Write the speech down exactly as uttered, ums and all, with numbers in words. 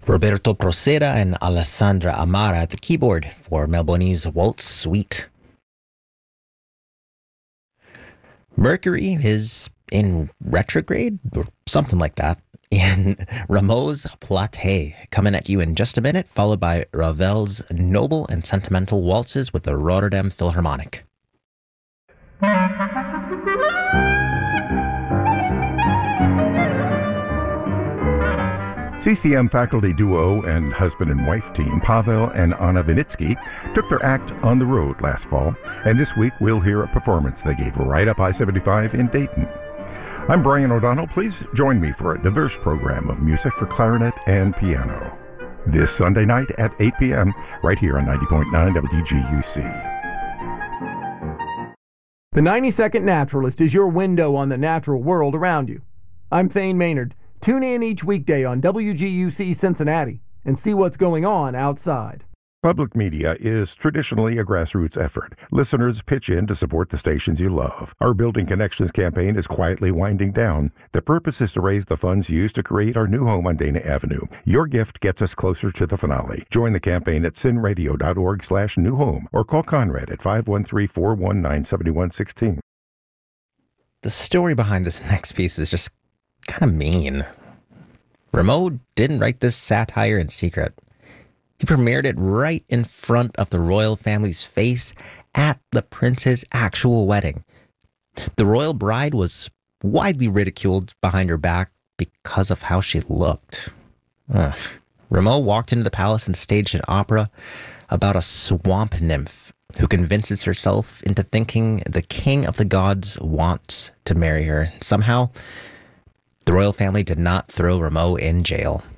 Roberto Procera and Alessandra Amara at the keyboard for Melboni's Waltz Suite. Mercury is in retrograde, or something like that, in Rameau's Platée. Coming at you in just a minute, followed by Ravel's Noble and Sentimental Waltzes with the Rotterdam Philharmonic. C C M faculty duo and husband and wife team Pavel and Anna Vinitsky took their act on the road last fall, and this week we'll hear a performance they gave right up I seventy-five in Dayton. I'm Brian O'Donnell. Please join me for a diverse program of music for clarinet and piano this Sunday night at eight p.m. right here on ninety point nine W G U C. The ninety second Naturalist is your window on the natural world around you. I'm Thane Maynard. Tune in each weekday on W G U C Cincinnati and see what's going on outside. Public media is traditionally a grassroots effort. Listeners pitch in to support the stations you love. Our Building Connections campaign is quietly winding down. The purpose is to raise the funds used to create our new home on Dana Avenue. Your gift gets us closer to the finale. Join the campaign at cinradio.org slash new home or call Conrad at five one three, four one nine, seven one one six. The story behind this next piece is just kind of mean. Rameau didn't write this satire in secret. He premiered it right in front of the royal family's face at the prince's actual wedding. The royal bride was widely ridiculed behind her back because of how she looked. Ugh. Rameau walked into the palace and staged an opera about a swamp nymph who convinces herself into thinking the king of the gods wants to marry her. Somehow, the royal family did not throw Rameau in jail.